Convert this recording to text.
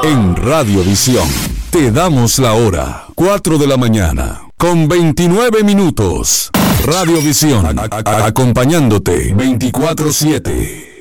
En Radiovisión te damos la hora, 4 de la mañana, con 29 minutos. Radiovisión, acompañándote 24/7.